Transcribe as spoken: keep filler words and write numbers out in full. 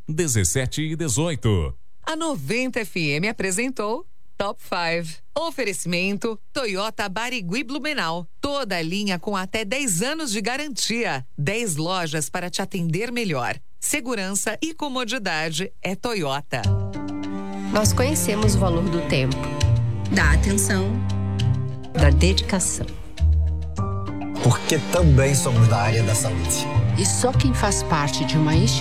dezessete e dezoito. A noventa F M apresentou Top cinco. Oferecimento Toyota Barigui Blumenau. Toda a linha com até dez anos de garantia. dez lojas para te atender melhor. Segurança e comodidade é Toyota. Nós conhecemos o valor do tempo, da atenção, da dedicação. Porque também somos da área da saúde. E só quem faz parte de uma instituição